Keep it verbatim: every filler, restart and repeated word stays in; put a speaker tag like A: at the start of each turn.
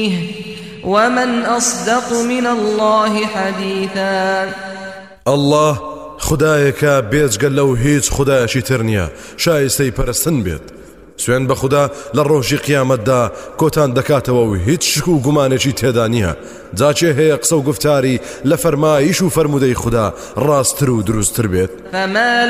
A: ومن أصدق من الله حديثا.
B: الله خدایەکە بێجگەل لەو هیچ خدایەکی تر نییە شایستەی پەرستن بێت. سوێن بە خوددا لە ڕۆژی قیامەتدا کۆتان دەکاتەوە و هیچ شک و گومانێکی تێدا نییە. جاچێ هەیە قسە و گفتاری لە فەرمایش و فەرمودەی خوددا ڕاستتر و دروستتر بێت.